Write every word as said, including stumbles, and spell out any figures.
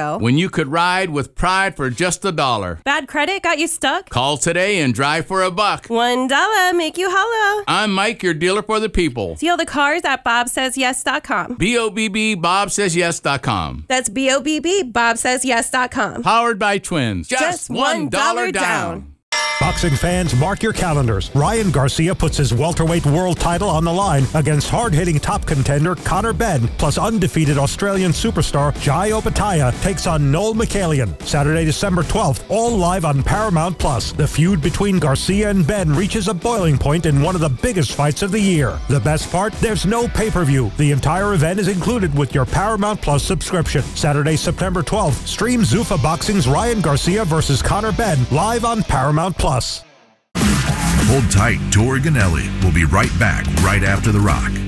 go. When you could ride with pride for just a dollar. Bad credit got you stuck? Call today and drive for a buck. One dollar make you holla. I'm Mike, your dealer for the people. Deal the cars at bob says yes dot com. B O B B Bob Says Yes dot com. That's B O B B Bob Says Yes dot com. Powered by Twins. Just, Just one dollar down. down. Boxing fans, mark your calendars. Ryan Garcia puts his welterweight world title on the line against hard-hitting top contender Conor Benn, plus undefeated Australian superstar Jai Opetaia takes on Noel Mikhailian. Saturday, December twelfth, all live on Paramount Plus. The feud between Garcia and Benn reaches a boiling point in one of the biggest fights of the year. The best part? There's no pay-per-view. The entire event is included with your Paramount Plus subscription. Saturday, September twelfth, stream Zuffa Boxing's Ryan Garcia versus Conor Benn live on Paramount Plus. Hold tight. Tori Ganelli will be right back right after The Rock.